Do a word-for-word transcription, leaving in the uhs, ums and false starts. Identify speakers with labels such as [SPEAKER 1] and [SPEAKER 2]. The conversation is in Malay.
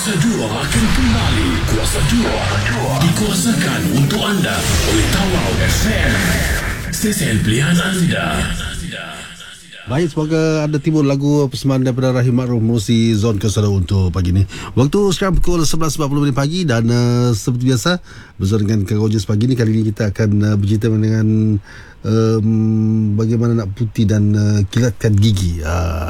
[SPEAKER 1] Kuasa dua akan kembali. Kuasa dua dikuasakan untuk anda oleh Tawau F M, stesen pilihan anda.
[SPEAKER 2] Baik, semoga anda timbul lagu persembahan daripada Rahim Ma'ruf Musi Zon Kesara untuk pagi ni. Waktu sekarang pukul sebelas empat puluh minit pagi dan uh, seperti biasa bersama dengan Kak Rogers pagi ni. Kali ni kita akan uh, bercerita dengan um, bagaimana nak putih dan uh, kilatkan gigi. Uh,